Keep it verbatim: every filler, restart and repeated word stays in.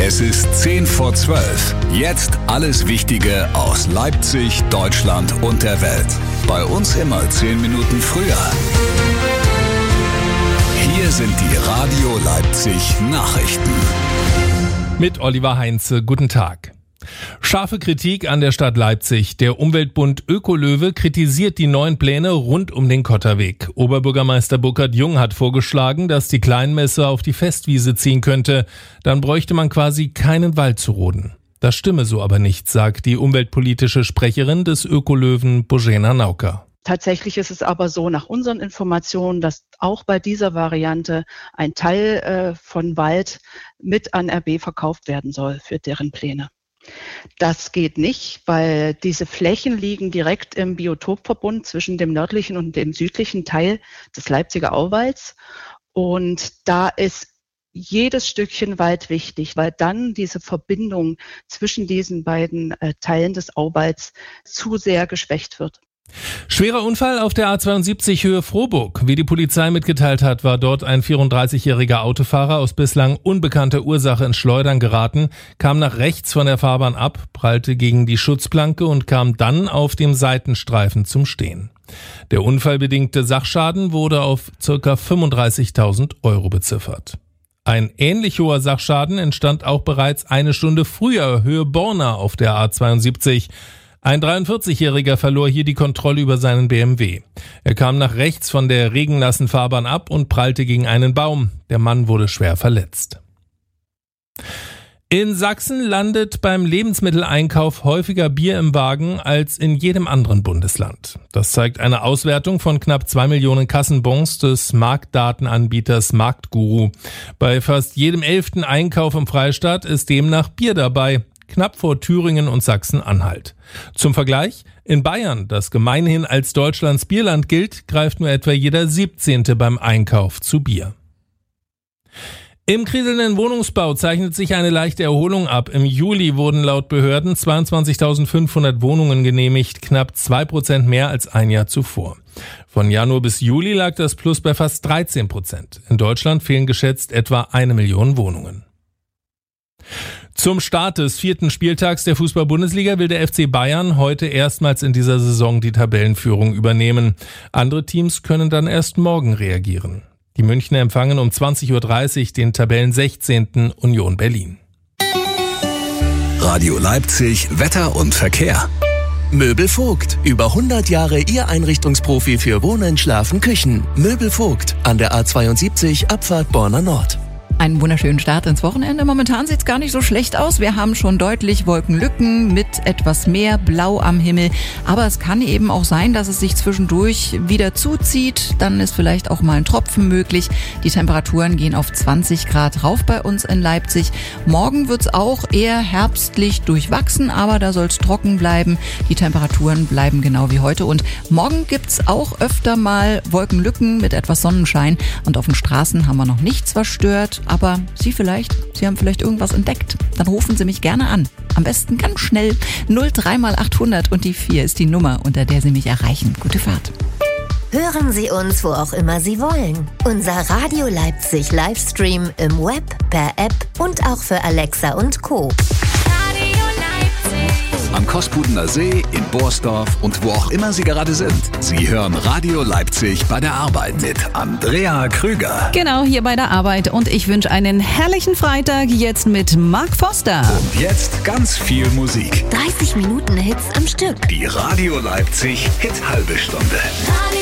Es ist zehn vor zwölf. Jetzt alles Wichtige aus Leipzig, Deutschland und der Welt. Bei uns immer zehn Minuten früher. Hier sind die Radio Leipzig Nachrichten. Mit Oliver Heinze, guten Tag. Scharfe Kritik an der Stadt Leipzig. Der Umweltbund Ökolöwe kritisiert die neuen Pläne rund um den Kotterweg. Oberbürgermeister Burkhard Jung hat vorgeschlagen, dass die Kleinmesse auf die Festwiese ziehen könnte. Dann bräuchte man quasi keinen Wald zu roden. Das stimme so aber nicht, sagt die umweltpolitische Sprecherin des Ökolöwen Božena Nauka. Tatsächlich ist es aber so nach unseren Informationen, dass auch bei dieser Variante ein Teil äh, von Wald mit an R B verkauft werden soll für deren Pläne. Das geht nicht, weil diese Flächen liegen direkt im Biotopverbund zwischen dem nördlichen und dem südlichen Teil des Leipziger Auwalds. Und da ist jedes Stückchen Wald wichtig, weil dann diese Verbindung zwischen diesen beiden äh, Teilen des Auwalds zu sehr geschwächt wird. Schwerer Unfall auf der A zweiundsiebzig Höhe Frohburg. Wie die Polizei mitgeteilt hat, war dort ein vierunddreißigjähriger Autofahrer aus bislang unbekannter Ursache ins Schleudern geraten, kam nach rechts von der Fahrbahn ab, prallte gegen die Schutzplanke und kam dann auf dem Seitenstreifen zum Stehen. Der unfallbedingte Sachschaden wurde auf ca. fünfunddreißigtausend Euro beziffert. Ein ähnlich hoher Sachschaden entstand auch bereits eine Stunde früher Höhe Borna auf der A zweiundsiebzig. Ein dreiundvierzigjähriger verlor hier die Kontrolle über seinen B M W. Er kam nach rechts von der regennassen Fahrbahn ab und prallte gegen einen Baum. Der Mann wurde schwer verletzt. In Sachsen landet beim Lebensmitteleinkauf häufiger Bier im Wagen als in jedem anderen Bundesland. Das zeigt eine Auswertung von knapp zwei Millionen Kassenbons des Marktdatenanbieters Marktguru. Bei fast jedem elften Einkauf im Freistaat ist demnach Bier dabei. Knapp vor Thüringen und Sachsen-Anhalt. Zum Vergleich, in Bayern, das gemeinhin als Deutschlands Bierland gilt, greift nur etwa jeder siebzehnte beim Einkauf zu Bier. Im kriselnden Wohnungsbau zeichnet sich eine leichte Erholung ab. Im Juli wurden laut Behörden zweiundzwanzigtausendfünfhundert Wohnungen genehmigt, knapp zwei Prozent mehr als ein Jahr zuvor. Von Januar bis Juli lag das Plus bei fast dreizehn Prozent. In Deutschland fehlen geschätzt etwa eine Million Wohnungen. Zum Start des vierten Spieltags der Fußball-Bundesliga will der F C Bayern heute erstmals in dieser Saison die Tabellenführung übernehmen. Andere Teams können dann erst morgen reagieren. Die Münchner empfangen um zwanzig Uhr dreißig den Tabellensechzehnten Union Berlin. Radio Leipzig, Wetter und Verkehr. Möbel Vogt. Über hundert Jahre Ihr Einrichtungsprofi für Wohnen, Schlafen, Küchen. Möbel Vogt. An der A zweiundsiebzig, Abfahrt Borna Nord. Einen wunderschönen Start ins Wochenende. Momentan sieht's gar nicht so schlecht aus. Wir haben schon deutlich Wolkenlücken mit etwas mehr Blau am Himmel. Aber es kann eben auch sein, dass es sich zwischendurch wieder zuzieht. Dann ist vielleicht auch mal ein Tropfen möglich. Die Temperaturen gehen auf zwanzig Grad rauf bei uns in Leipzig. Morgen wird's auch eher herbstlich durchwachsen, aber da soll's trocken bleiben. Die Temperaturen bleiben genau wie heute. Und morgen gibt's auch öfter mal Wolkenlücken mit etwas Sonnenschein. Und auf den Straßen haben wir noch nichts verstört. Aber Sie vielleicht, Sie haben vielleicht irgendwas entdeckt. Dann rufen Sie mich gerne an. Am besten ganz schnell. null drei mal achthundert und die vier ist die Nummer, unter der Sie mich erreichen. Gute Fahrt. Hören Sie uns, wo auch immer Sie wollen. Unser Radio Leipzig Livestream im Web, per App und auch für Alexa und Co. Am Kospudener See, in Borsdorf und wo auch immer Sie gerade sind. Sie hören Radio Leipzig bei der Arbeit mit Andrea Krüger. Genau, hier bei der Arbeit. Und ich wünsche einen herrlichen Freitag jetzt mit Mark Foster. Und jetzt ganz viel Musik. dreißig Minuten Hits am Stück. Die Radio Leipzig Hit halbe Stunde.